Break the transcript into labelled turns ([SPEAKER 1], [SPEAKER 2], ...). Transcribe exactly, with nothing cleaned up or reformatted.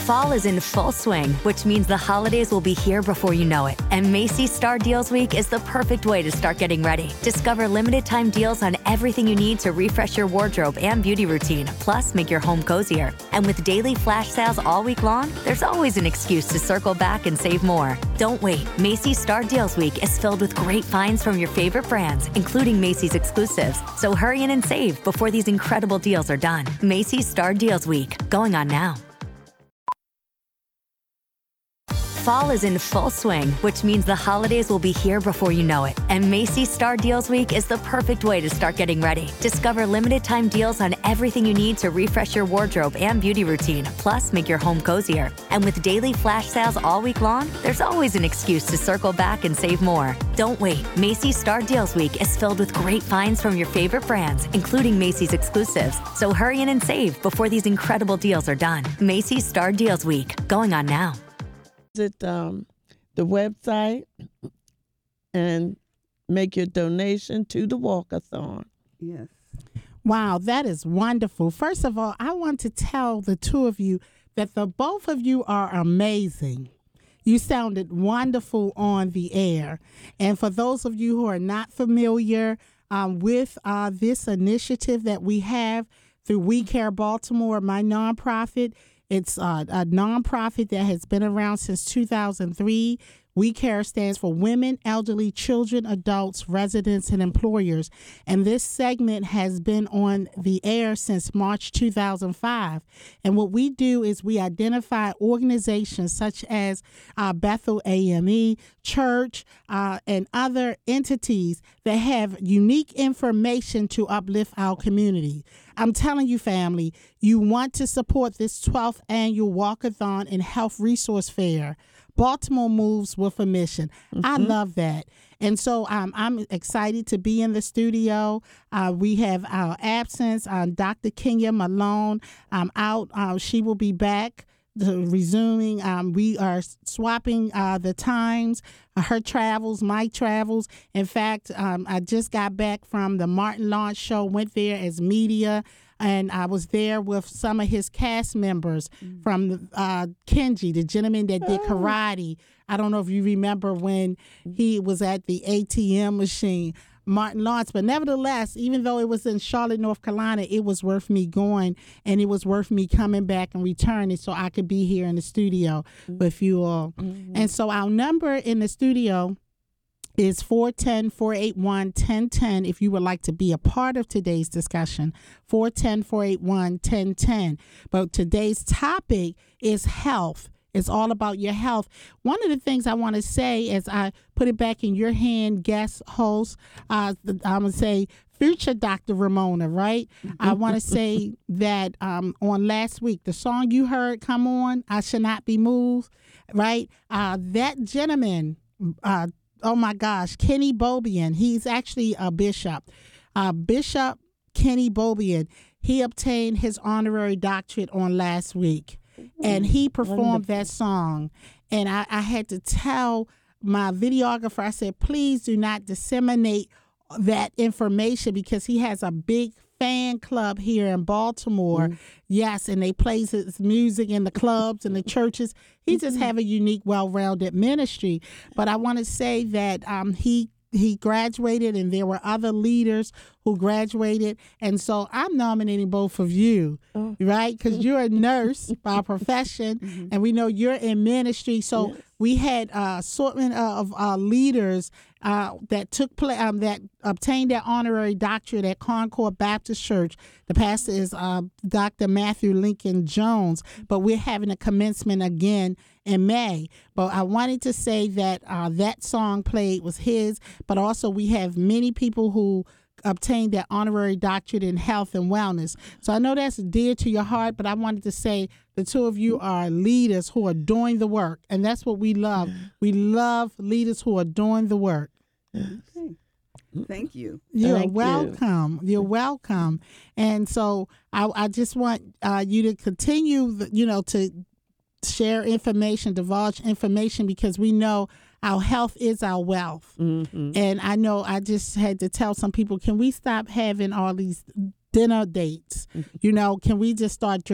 [SPEAKER 1] Fall is in full swing, which means the holidays will be here before you know it. And Macy's Star Deals Week is the perfect way to start getting ready. Discover limited time deals on everything you need to refresh your wardrobe and beauty routine, plus make your home cozier. And with daily flash sales all week long, there's always an excuse to circle back and save more. Don't wait. Macy's Star Deals Week is filled with great finds from your favorite brands, including Macy's exclusives. So hurry in and save before these incredible deals are done. Macy's Star Deals Week, going on now. Fall is in full swing, which means the holidays will be here before you know it. And Macy's Star Deals Week is the perfect way to start getting ready. Discover limited time deals on everything you need to refresh your wardrobe and beauty routine, plus make your home cozier. And with daily flash sales all week long, there's always an excuse to circle back and save more. Don't wait. Macy's Star Deals Week is filled with great finds from your favorite brands, including Macy's exclusives. So hurry in and save before these incredible deals are done. Macy's Star Deals Week, going on now.
[SPEAKER 2] Visit um, the website and make your donation to the walkathon.
[SPEAKER 3] Yes.
[SPEAKER 4] Wow, that is wonderful. First of all, I want to tell the two of you that the both of you are amazing. You sounded wonderful on the air. And for those of you who are not familiar um, with uh, this initiative that we have through We Care Baltimore, my nonprofit, it's uh, a nonprofit that has been around since two thousand three. We Care stands for Women, Elderly, Children, Adults, Residents, and Employers. And this segment has been on the air since March two thousand five. And what we do is we identify organizations such as uh, Bethel A M E, church, uh, and other entities that have unique information to uplift our community. I'm telling you, family, you want to support this twelfth annual Walkathon and Health Resource Fair. Baltimore moves with a mission. Mm-hmm. I love that. And so um, I'm excited to be in the studio. Uh, we have our absence, uh, Doctor Kenya Malone. Um, out. Uh, she will be back. The resuming, um, we are swapping uh, the times, uh, her travels, my travels. In fact, um, I just got back from the Martin Lawrence show, went there as media, and I was there with some of his cast members mm. from uh, Kenji, the gentleman that did karate. I don't know if you remember when he was at the A T M machine. Martin Lawrence, but nevertheless, even though it was in Charlotte, North Carolina, it was worth me going, and it was worth me coming back and returning so I could be here in the studio mm-hmm. with you all. Mm-hmm. And so our number in the studio is four one zero, four eight one, one zero one zero if you would like to be a part of today's discussion, four one zero, four eight one, one zero one zero. But today's topic is health. It's all about your health. One of the things I want to say as I put it back in your hand, guest host, uh, I'm going to say future Doctor Ramona, right? I want to say that um, on last week, the song you heard come on, I Should Not Be Moved, right? Uh, that gentleman, uh, oh my gosh, Kenny Bobian, he's actually a bishop. Uh, Bishop Kenny Bobian, he obtained his honorary doctorate on last week. And he performed Wonderful. that song. And I, I had to tell my videographer, I said, please do not disseminate that information because he has a big fan club here in Baltimore. Mm-hmm. Yes, and they play his music in the clubs and the churches. He mm-hmm. just have a unique, well-rounded ministry. But I want to say that um, he He graduated, and there were other leaders who graduated. And so I'm nominating both of you, oh. right? Because you're a nurse by profession, mm-hmm. and we know you're in ministry. So yes. we had uh, assortment of uh, leaders uh, that took play, um, that obtained their honorary doctorate at Concord Baptist Church. The pastor is uh, Doctor Matthew Lincoln Jones, but we're having a commencement again in May. But I wanted to say that uh, that song played was his, but also we have many people who obtained their honorary doctorate in health and wellness. So I know that's dear to your heart, but I wanted to say the two of you are leaders who are doing the work, and that's what we love. We love leaders who are doing the work.
[SPEAKER 3] Okay. Thank you.
[SPEAKER 4] You're
[SPEAKER 2] Thank
[SPEAKER 4] welcome. You. You're welcome. And so I, I just want uh, you to continue, you know, to share information, divulge information, because we know our health is our wealth. Mm-hmm. And I know I just had to tell some people, can we stop having all these dinner dates? Mm-hmm. You know, can we just start